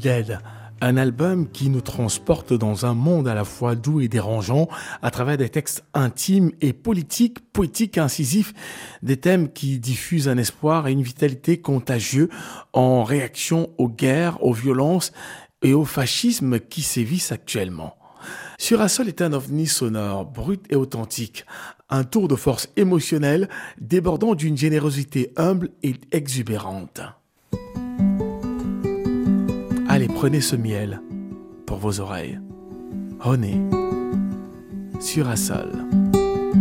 Dead, un album qui nous transporte dans un monde à la fois doux et dérangeant à travers des textes intimes et politiques, poétiques et incisifs, des thèmes qui diffusent un espoir et une vitalité contagieux en réaction aux guerres, aux violences et au fascisme qui sévissent actuellement. Surasol est un ovni sonore, brut et authentique, un tour de force émotionnel débordant d'une générosité humble et exubérante. Allez, prenez ce miel pour vos oreilles. René, Surasol.